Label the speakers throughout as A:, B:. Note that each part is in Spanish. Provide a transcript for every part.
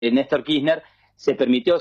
A: Néstor Kirchner, se permitió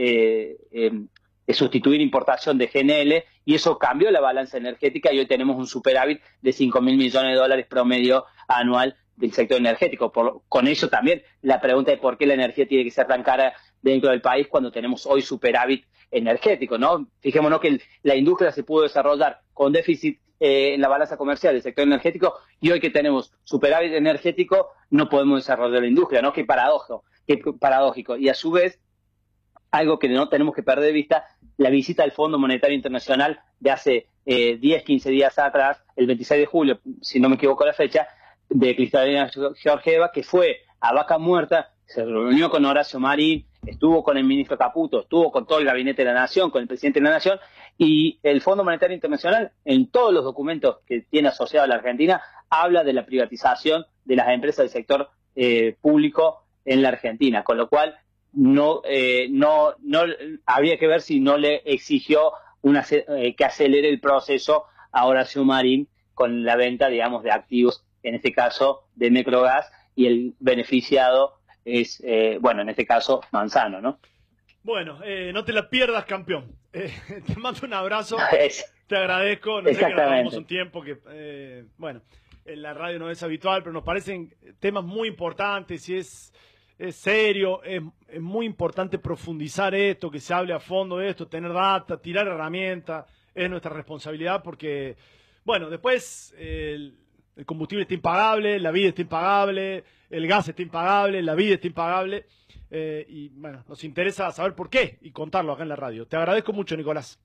A: sustituir importación de GNL y eso cambió la balanza energética y hoy tenemos un superávit de 5.000 millones de dólares promedio anual del sector energético. Con eso también la pregunta de por qué la energía tiene que ser tan cara dentro del país cuando tenemos hoy superávit energético, ¿no? Fijémonos que la industria se pudo desarrollar con déficit en la balanza comercial del sector energético y hoy que tenemos superávit energético no podemos desarrollar la industria, ¿no? Qué paradójico. Y a su vez, algo que no tenemos que perder de vista, la visita al Fondo Monetario Internacional de hace 10, 15 días atrás, el 26 de julio, si no me equivoco la fecha, de Cristalina Georgieva, que fue a Vaca Muerta, se reunió con Horacio Marín, estuvo con el ministro Caputo, estuvo con todo el gabinete de la Nación, con el presidente de la Nación, y el Fondo Monetario Internacional, en todos los documentos que tiene asociado a la Argentina, habla de la privatización de las empresas del sector público en la Argentina, con lo cual no habría que ver si no le exigió que acelere el proceso a Horacio Marín con la venta, digamos, de activos, en este caso de Metrogas, y el beneficiado es, en este caso, Manzano, ¿no?
B: Bueno, no te la pierdas, campeón. Te mando un abrazo, te agradezco, no sé que nos tomamos un tiempo que, en la radio no es habitual, pero nos parecen temas muy importantes y es serio, es muy importante profundizar esto, que se hable a fondo de esto, tener data, tirar herramientas, es nuestra responsabilidad porque, después el combustible está impagable, la vida está impagable, el gas está impagable, la vida está impagable, nos interesa saber por qué y contarlo acá en la radio. Te agradezco mucho, Nicolás.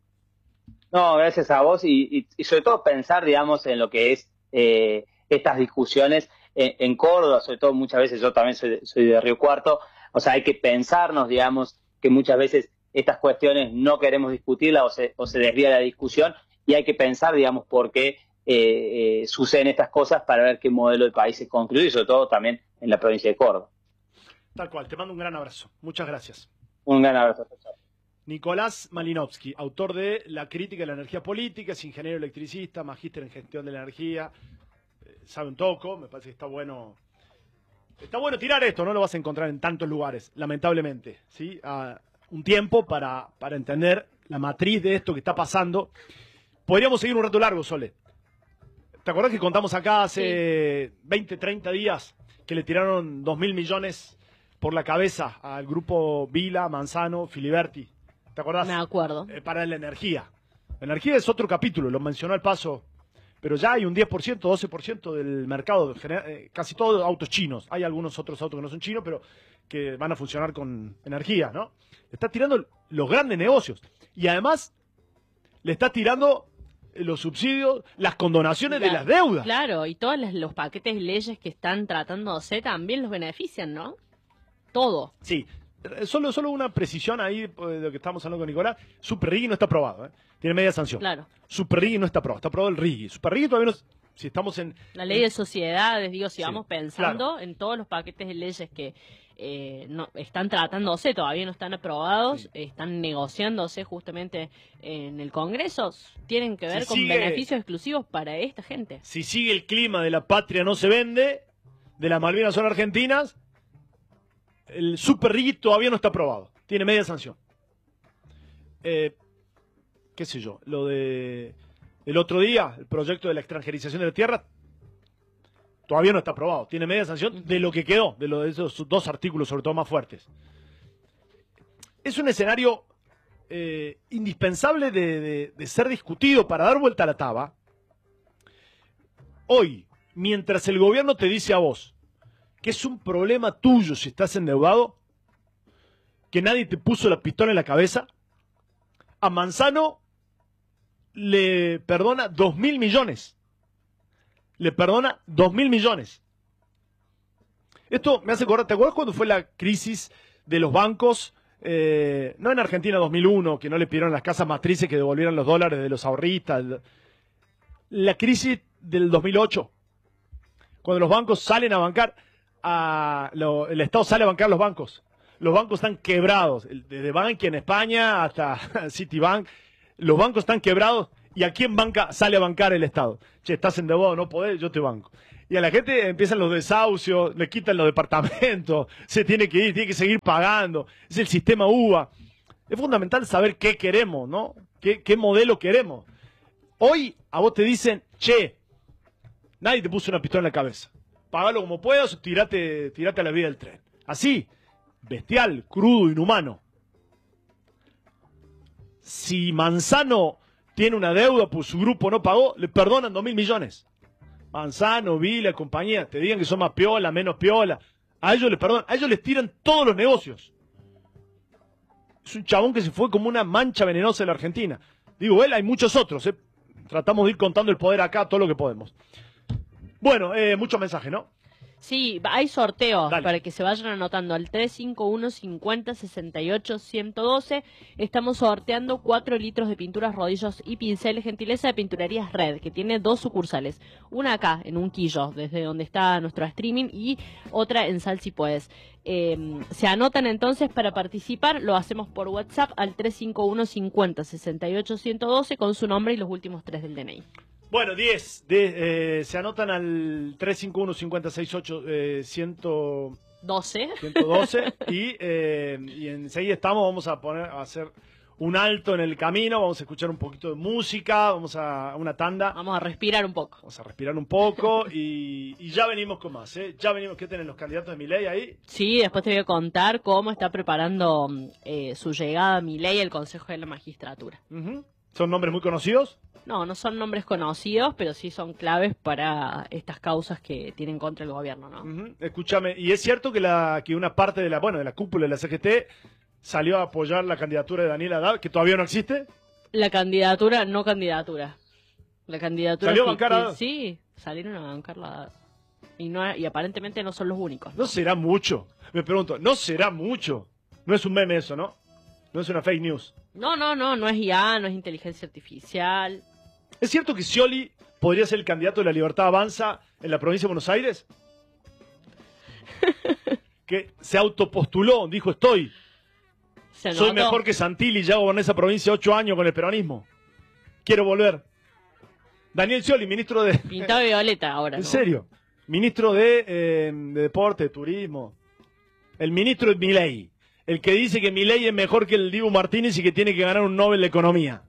A: No, gracias a vos y sobre todo pensar, digamos, en lo que es estas discusiones en Córdoba, sobre todo muchas veces, yo también soy de Río Cuarto, o sea, hay que pensarnos, digamos, que muchas veces estas cuestiones no queremos discutirlas o se desvía la discusión y hay que pensar, digamos, por qué suceden estas cosas para ver qué modelo de país se construye y sobre todo también en la provincia de Córdoba.
B: Tal cual, te mando un gran abrazo. Muchas gracias.
A: Un gran abrazo.
B: Nicolás Malinowski, autor de La crítica de la energía política, es ingeniero electricista, magíster en gestión de la energía, sabe un toco, me parece que está bueno tirar esto, no lo vas a encontrar en tantos lugares, lamentablemente, ¿sí? Un tiempo para entender la matriz de esto que está pasando. Podríamos seguir un rato largo, Sole. ¿Te acordás que contamos acá hace 20, 30 días que le tiraron 2.000 millones por la cabeza al grupo Vila, Manzano, Filiberti? ¿Te acordás?
C: Me acuerdo.
B: Para la energía. La energía es otro capítulo, lo mencionó al paso, pero ya hay un 10%, 12% del mercado, casi todos autos chinos. Hay algunos otros autos que no son chinos, pero que van a funcionar con energía, ¿no? Le está tirando los grandes negocios. Y además le está tirando los subsidios, las condonaciones de las deudas.
C: Claro, y todos los paquetes de leyes que están tratándose también los benefician, ¿no? Todo.
B: Sí, solo una precisión ahí de lo que estamos hablando con Nicolás. Super Riggi no está aprobado, ¿eh? Tiene media sanción.
C: Claro.
B: Super Riggi no está aprobado, está aprobado el Riggi. Super Riggi todavía no, si estamos en...
C: La ley de sociedades, digo, si vamos pensando
B: claro.
C: en todos los paquetes de leyes que no están tratándose, todavía no están aprobados, están negociándose justamente en el Congreso, tienen que ver con beneficios exclusivos para esta gente.
B: Si sigue el clima de la patria no se vende, de las Malvinas son argentinas, el Super Riggi todavía no está aprobado, tiene media sanción. Qué sé yo, lo de el otro día, el proyecto de la extranjerización de la tierra, todavía no está aprobado, tiene media sanción de lo que quedó, de esos dos artículos sobre todo más fuertes. Es un escenario indispensable de ser discutido para dar vuelta a la taba. Hoy, mientras el gobierno te dice a vos que es un problema tuyo si estás endeudado, que nadie te puso la pistola en la cabeza, a Manzano le perdona 2.000 millones. Le perdona 2.000 millones. Esto me hace acordar, ¿te acuerdas cuando fue la crisis de los bancos? No en Argentina 2001, que no le pidieron las casas matrices que devolvieran los dólares de los ahorristas. La crisis del 2008, cuando los bancos salen a bancar, el Estado sale a bancar los bancos. Los bancos están quebrados, desde Bankia en España hasta Citibank, los bancos están quebrados. ¿Y a quién sale a bancar el Estado? Che, estás endeudado, no podés, yo te banco. Y a la gente empiezan los desahucios, le quitan los departamentos, se tiene que ir, tiene que seguir pagando. Es el sistema UBA. Es fundamental saber qué queremos, ¿no? ¿Qué modelo queremos? Hoy a vos te dicen, che, nadie te puso una pistola en la cabeza. Pagalo como puedas o tirate a la vía del tren. Así, bestial, crudo, inhumano. Si Manzano tiene una deuda, pues su grupo no pagó, le perdonan 2.000 millones. Manzano, Vila, compañía, te digan que son más piola, menos piola. A ellos les perdonan, a ellos les tiran todos los negocios. Es un chabón que se fue como una mancha venenosa de la Argentina. Digo, él, hay muchos otros, ¿eh? Tratamos de ir contando el poder acá, todo lo que podemos. Bueno, muchos mensajes, ¿no?
C: Sí, hay sorteos.
B: Dale.
C: Para que se vayan anotando al 351 50 68 112. Estamos sorteando 4 litros de pinturas, rodillos y pinceles, gentileza de Pinturerías Red, que tiene 2 sucursales. Una acá, en Unquillo, desde donde está nuestro streaming, y otra en Sal si puedes. Se anotan entonces para participar, lo hacemos por WhatsApp al 351 50 68 112 con su nombre y los últimos 3 del DNI.
B: Bueno, 10. Se anotan al 351-568-112 y enseguida vamos a hacer un alto en el camino, vamos a escuchar un poquito de música, vamos a una tanda.
C: Vamos a respirar un poco.
B: Vamos a respirar un poco y ya venimos con más, ¿eh? Ya venimos. ¿Qué tienen los candidatos de Milei ahí?
C: Sí, después te voy a contar cómo está preparando su llegada a Milei al Consejo de la Magistratura.
B: ¿Son nombres muy conocidos?
C: No, no son nombres conocidos, pero sí son claves para estas causas que tienen contra el gobierno, ¿no?
B: Escúchame, ¿y es cierto que una parte de la cúpula de la CGT salió a apoyar la candidatura de Daniel Haddad, que todavía no existe?
C: La candidatura, no candidatura. La candidatura...
B: ¿Salió a bancar a Haddad?
C: Sí, salieron a bancarla a Haddad. Y aparentemente no son los únicos, ¿no?
B: No será mucho. Me pregunto, ¿no será mucho? No es un meme eso, ¿no? No es una fake news.
C: No es IA, no es inteligencia artificial.
B: ¿Es cierto que Scioli podría ser el candidato de la Libertad Avanza en la provincia de Buenos Aires? Que se autopostuló, dijo, soy mejor que Santilli, ya goberné esa provincia 8 años con el peronismo. Quiero volver. Daniel Scioli, ministro de...
C: Pintado violeta ahora, ¿no?
B: ¿En serio? Ministro de Deporte, de Turismo. El ministro de Milei. El que dice que Milei es mejor que el Dibu Martínez y que tiene que ganar un Nobel de Economía.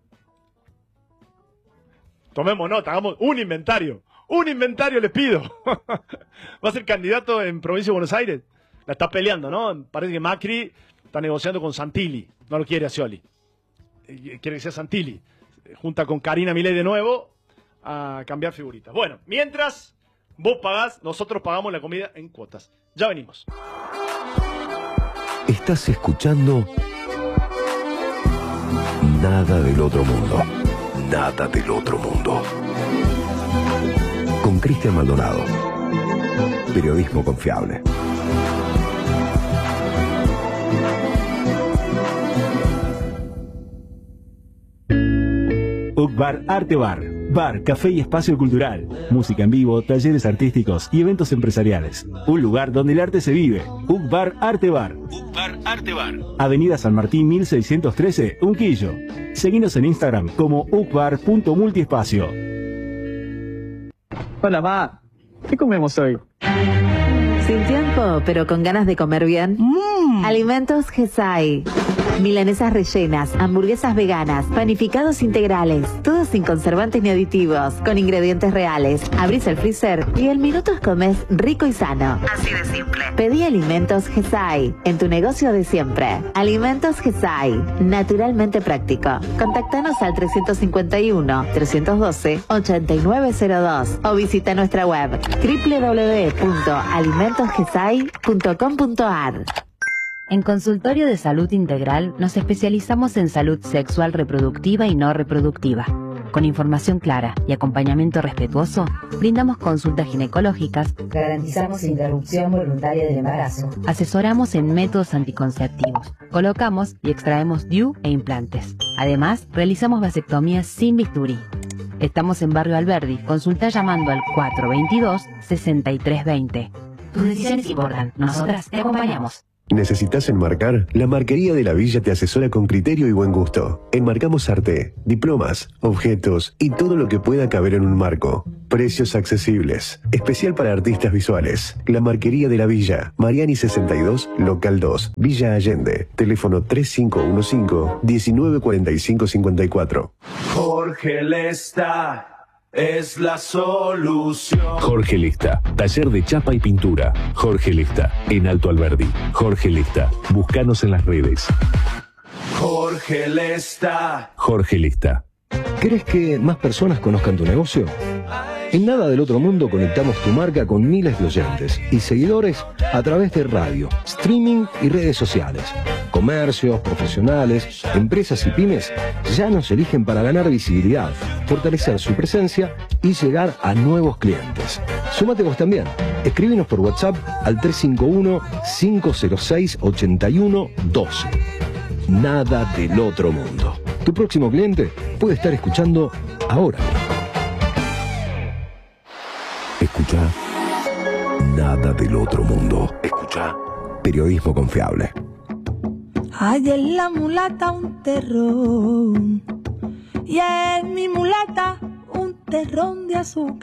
B: Tomemos nota, hagamos un inventario. Un inventario les pido. Va a ser candidato en provincia de Buenos Aires. La está peleando, ¿no? Parece que Macri está negociando con Santilli. No lo quiere a Scioli. Quiere que sea Santilli. Junta con Karina Milei de nuevo a cambiar figuritas. Bueno, mientras vos pagás, nosotros pagamos la comida en cuotas. Ya venimos.
D: Estás escuchando Nada del Otro Mundo. Nada del Otro Mundo. Con Cristian Maldonado. Periodismo confiable.
E: UCBAR Arte Bar. Bar, café y espacio cultural. Música en vivo, talleres artísticos y eventos empresariales. Un lugar donde el arte se vive. UCBAR Arte Bar. UCBAR Arte Bar. Avenida San Martín 1613, Unquillo. Seguinos en Instagram como ucbar.multiespacio.
F: Hola, ma. ¿Qué comemos hoy?
G: Sin tiempo, pero con ganas de comer bien. Alimentos Gesai. Milanesas rellenas, hamburguesas veganas, panificados integrales, todos sin conservantes ni aditivos, con ingredientes reales. Abrís el freezer y en minutos comes rico y sano. Así de simple. Pedí Alimentos Gesai en tu negocio de siempre. Alimentos Gesai, naturalmente práctico. Contactanos al 351-312-8902 o visita nuestra web www.alimentosgesai.com.ar.
H: En Consultorio de Salud Integral nos especializamos en salud sexual reproductiva y no reproductiva. Con información clara y acompañamiento respetuoso, brindamos consultas ginecológicas, garantizamos interrupción voluntaria del embarazo, asesoramos en métodos anticonceptivos, colocamos y extraemos DIU e implantes. Además, realizamos vasectomías sin bisturí. Estamos en Barrio Alberdi. Consulta llamando al 422-6320. Tus decisiones importan. Nosotras te acompañamos.
D: ¿Necesitas enmarcar? La Marquería de la Villa te asesora con criterio y buen gusto. Enmarcamos arte, diplomas, objetos y todo lo que pueda caber en un marco. Precios accesibles. Especial para artistas visuales. La Marquería de la Villa. Mariani 62, local 2, Villa Allende. Teléfono 3515-194554.
B: Jorge Lesta es la solución.
E: Jorge Lesta, taller de chapa y pintura. Jorge Lesta, en Alto Alberdi. Jorge Lesta, búscanos en las redes.
B: Jorge Lesta.
E: Jorge Lesta.
I: ¿Querés que más personas conozcan tu negocio? En Nada del Otro Mundo conectamos tu marca con miles de oyentes y seguidores a través de radio, streaming y redes sociales. Comercios, profesionales, empresas y pymes ya nos eligen para ganar visibilidad, fortalecer su presencia y llegar a nuevos clientes. Súmate vos también. Escríbenos por WhatsApp al 351-506-8112. Nada del Otro Mundo. Tu próximo cliente puede estar escuchando ahora.
D: Escucha Nada del Otro Mundo. Escucha periodismo confiable.
J: Ay, en la mulata un terrón y en mi mulata un terrón de azúcar.